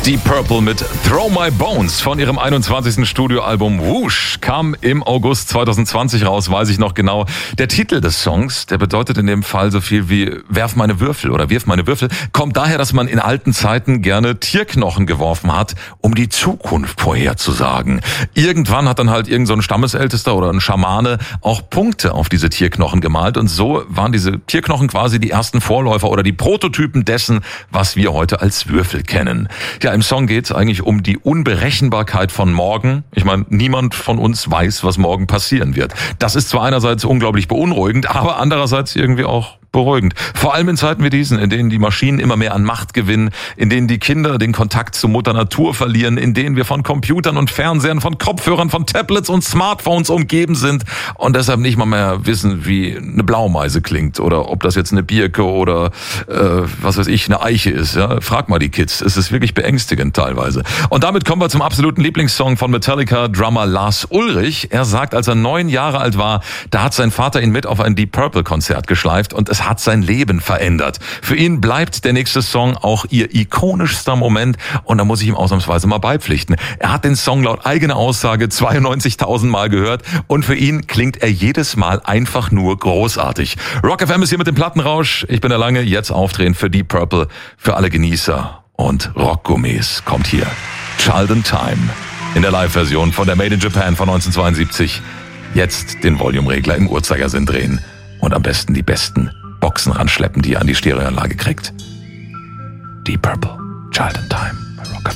Deep Purple mit Throw My Bones von ihrem 21. Studioalbum Whoosh kam im August 2020 raus, weiß ich noch genau. Der Titel des Songs, der bedeutet in dem Fall so viel wie Werf meine Würfel oder Wirf meine Würfel, kommt daher, dass man in alten Zeiten gerne Tierknochen geworfen hat, um die Zukunft vorherzusagen. Irgendwann hat dann halt irgend so ein Stammesältester oder ein Schamane auch Punkte auf diese Tierknochen gemalt und so waren diese Tierknochen quasi die ersten Vorläufer oder die Prototypen dessen, was wir heute als Würfel kennen. Ja, im Song geht es eigentlich um die Unberechenbarkeit von morgen. Ich meine, niemand von uns weiß, was morgen passieren wird. Das ist zwar einerseits unglaublich beunruhigend, aber andererseits irgendwie auch beruhigend. Vor allem in Zeiten wie diesen, in denen die Maschinen immer mehr an Macht gewinnen, in denen die Kinder den Kontakt zu Mutter Natur verlieren, in denen wir von Computern und Fernsehern, von Kopfhörern, von Tablets und Smartphones umgeben sind und deshalb nicht mal mehr wissen, wie eine Blaumeise klingt oder ob das jetzt eine Birke oder was weiß ich, eine Eiche ist. Ja? Frag mal die Kids. Es ist wirklich beängstigend teilweise. Und damit kommen wir zum absoluten Lieblingssong von Metallica, Drummer Lars Ulrich. Er sagt, als er 9 Jahre alt war, da hat sein Vater ihn mit auf ein Deep Purple Konzert geschleift und es hat sein Leben verändert. Für ihn bleibt der nächste Song auch ihr ikonischster Moment und da muss ich ihm ausnahmsweise mal beipflichten. Er hat den Song laut eigener Aussage 92.000 Mal gehört und für ihn klingt er jedes Mal einfach nur großartig. Rock FM ist hier mit dem Plattenrausch. Ich bin der Lange, jetzt aufdrehen für Deep Purple, für alle Genießer und Rockgourmets kommt hier Child in Time in der Live-Version von der Made in Japan von 1972. Jetzt den Volumeregler im Uhrzeigersinn drehen und am besten die besten Boxen ranschleppen, die ihr an die Stereoanlage kriegt. Deep Purple, Child in Time.